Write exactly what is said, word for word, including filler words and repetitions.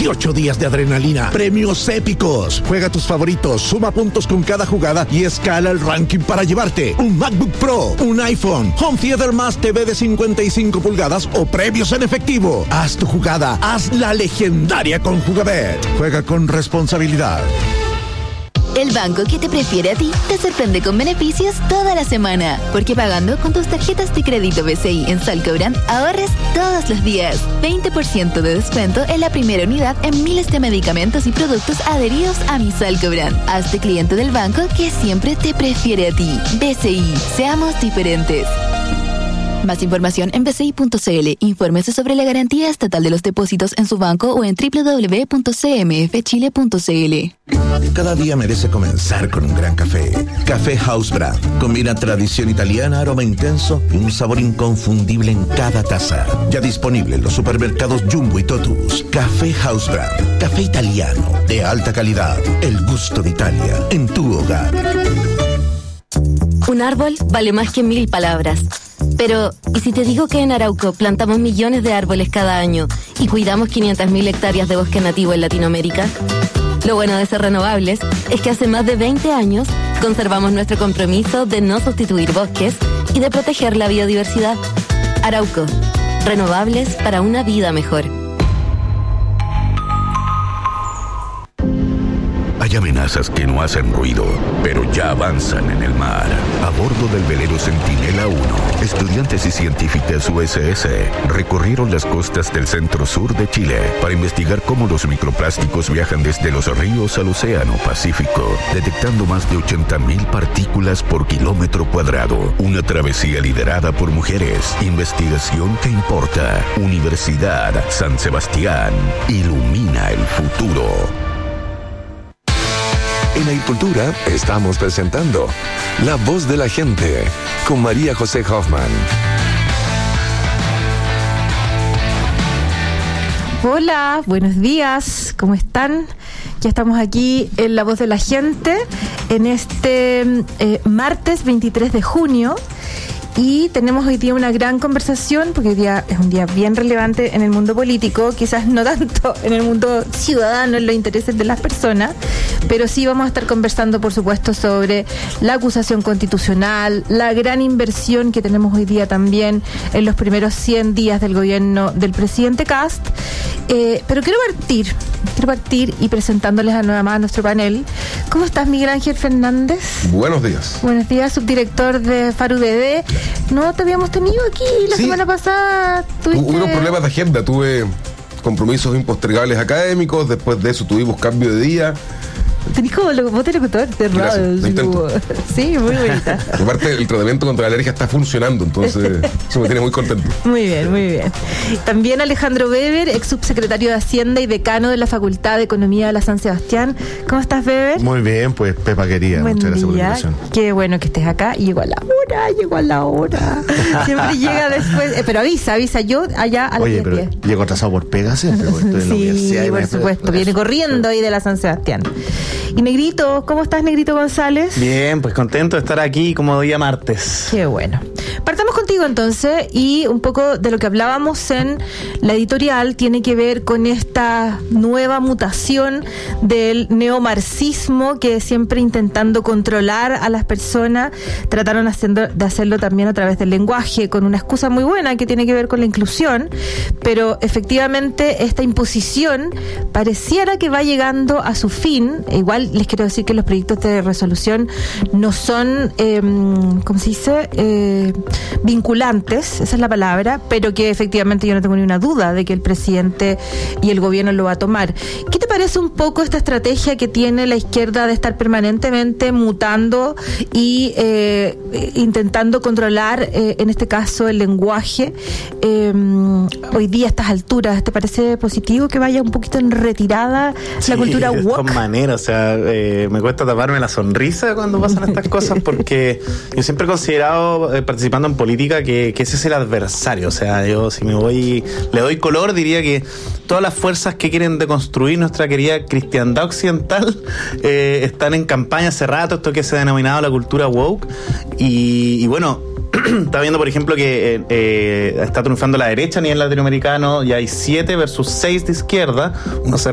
veintiocho días de adrenalina, premios épicos. Juega tus favoritos, suma puntos con cada jugada y escala el ranking para llevarte un MacBook Pro, un iPhone, Home Theater más T V de cincuenta y cinco pulgadas o premios en efectivo. Haz tu jugada, haz la legendaria con Jugabet. Juega con responsabilidad. El banco que te prefiere a ti te sorprende con beneficios toda la semana. Porque pagando con tus tarjetas de crédito B C I en Salcobrand, ahorres todos los días. veinte por ciento de descuento en la primera unidad en miles de medicamentos y productos adheridos a mi Salcobrand. Hazte cliente del banco que siempre te prefiere a ti. B C I, seamos diferentes. Más información en b c i punto c l. Infórmese sobre la garantía estatal de los depósitos en su banco o en doble u doble u doble u punto c m f chile punto c l. Cada día merece comenzar con un gran café. Café House Brand. Combina tradición italiana, aroma intenso y un sabor inconfundible en cada taza. Ya disponible en los supermercados Jumbo y Totus. Café House Brand. Café italiano de alta calidad. El gusto de Italia en tu hogar. Un árbol vale más que mil palabras. Pero, ¿y si te digo que en Arauco plantamos millones de árboles cada año y cuidamos quinientas mil hectáreas de bosque nativo en Latinoamérica? Lo bueno de ser renovables es que hace más de veinte años conservamos nuestro compromiso de no sustituir bosques y de proteger la biodiversidad. Arauco, renovables para una vida mejor. Hay amenazas que no hacen ruido, pero ya avanzan en el mar. A bordo del velero Centinela uno, estudiantes y científicas U S S recorrieron las costas del centro-sur de Chile para investigar cómo los microplásticos viajan desde los ríos al océano Pacífico, detectando más de ochenta mil partículas por kilómetro cuadrado. Una travesía liderada por mujeres. Investigación que importa. Universidad San Sebastián. Ilumina el futuro. En Agricultura estamos presentando La Voz de la Gente con María José Hoffman. Hola, buenos días, ¿cómo están? Ya estamos aquí en La Voz de la Gente en este eh, martes veintitrés de junio. Y tenemos hoy día una gran conversación, porque hoy día es un día bien relevante en el mundo político, quizás no tanto en el mundo ciudadano, en los intereses de las personas, pero sí vamos a estar conversando, por supuesto, sobre la acusación constitucional, la gran inversión que tenemos hoy día también en los primeros cien días del gobierno del presidente Kast. Eh, pero quiero partir, quiero partir y presentándoles a nueva más a nuestro panel. ¿Cómo estás, Miguel Ángel Fernández? Buenos días. Buenos días, subdirector de Faro U D D. No te habíamos tenido aquí la sí. semana pasada. Tuviste... Hubo unos problemas de agenda, tuve compromisos impostergables académicos, después de eso tuvimos cambio de día. Tenés como voz de locutor de radio. Sí, muy bonita. Aparte, el tratamiento contra la alergia está funcionando, entonces eso me tiene muy contento. Muy bien, muy bien. También Alejandro Weber, ex subsecretario de Hacienda y decano de la Facultad de Economía de la San Sebastián. ¿Cómo estás, Weber? Muy bien, pues Pepa querida. Buen muchas gracias día. por la invitación. Qué bueno que estés acá. Y llegó a la hora, llegó a la hora. Siempre llega después. Eh, pero avisa, avisa. Yo allá a las Oye, pero llego atrasado por pega siempre. Estoy en la sí, universidad por supuesto. Viene eso. corriendo ahí de la San Sebastián. Y Negrito, ¿cómo estás, Negrito González? Bien, pues contento de estar aquí como día martes. Qué bueno. Partamos contigo entonces, y un poco de lo que hablábamos en la editorial tiene que ver con esta nueva mutación del neomarxismo, que siempre intentando controlar a las personas, trataron haciendo, de hacerlo también a través del lenguaje, con una excusa muy buena que tiene que ver con la inclusión, pero efectivamente esta imposición pareciera que va llegando a su fin. Igual les quiero decir que los proyectos de resolución no son, eh, ¿cómo se dice? Eh, vinculantes, esa es la palabra, pero que efectivamente yo no tengo ni una duda de que el presidente y el gobierno lo va a tomar. ¿Qué te parece un poco esta estrategia que tiene la izquierda de estar permanentemente mutando y eh, intentando controlar, eh, en este caso, el lenguaje? Eh, hoy día a estas alturas, ¿te parece positivo que vaya un poquito en retirada sí, la cultura woke? Con manera, o sea, eh, me cuesta taparme la sonrisa cuando pasan estas cosas, porque yo siempre he considerado, eh, participando en política, que, que ese es el adversario. O sea, yo si me voy, le doy color, diría que todas las fuerzas que quieren deconstruir nuestra querida cristiandad occidental eh, están en campaña hace rato, esto que se ha denominado la cultura woke. Y, y bueno, está viendo, por ejemplo, que eh, eh, está triunfando la derecha a nivel latinoamericano, y hay siete versus seis de izquierda. Uno se